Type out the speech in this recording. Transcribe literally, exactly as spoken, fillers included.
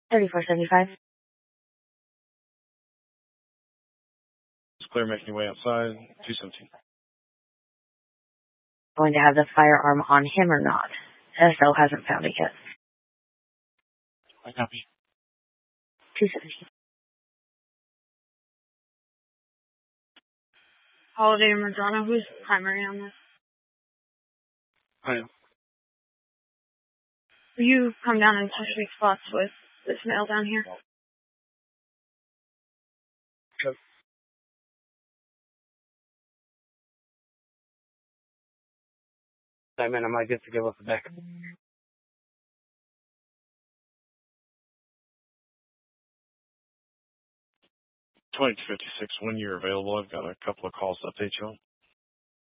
thirty-four seventy-five. It's clear, making your way outside. two seventeen. Going to have the firearm on him or not? S O hasn't found it yet. I copy. two seventeen. Holiday and Madonna, who's primary on this? I am. Will you come down and touch these spots with this male down here? Sure. Simon, am I good to go with the back? twenty-two fifty-six, when you're available, I've got a couple of calls to update you on.